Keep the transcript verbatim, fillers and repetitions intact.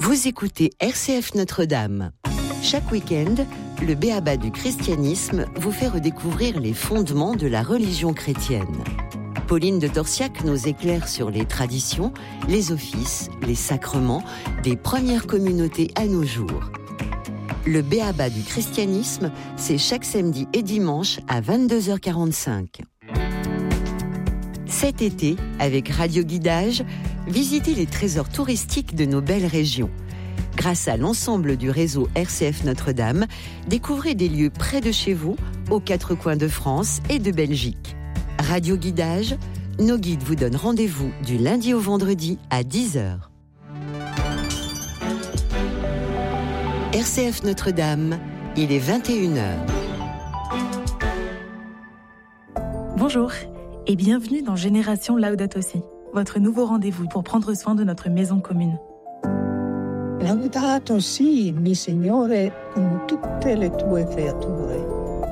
Vous écoutez R C F Notre-Dame. Chaque week-end, le B.A.B.A. du christianisme vous fait redécouvrir les fondements de la religion chrétienne. Pauline de Torsiac nous éclaire sur les traditions, les offices, les sacrements des premières communautés à nos jours. Le B.A.B.A. du christianisme, c'est chaque samedi et dimanche à vingt-deux heures quarante-cinq. Cet été, avec Radio Guidage, visitez les trésors touristiques de nos belles régions. Grâce à l'ensemble du réseau R C F Notre-Dame, découvrez des lieux près de chez vous, aux quatre coins de France et de Belgique. Radio Guidage, nos guides vous donnent rendez-vous du lundi au vendredi à dix heures. R C F Notre-Dame, il est vingt et une heures. Bonjour et bienvenue dans Génération Laudato Si, votre nouveau rendez-vous pour prendre soin de notre maison commune. Laudato si, mi Signore, con tutte le tue creature.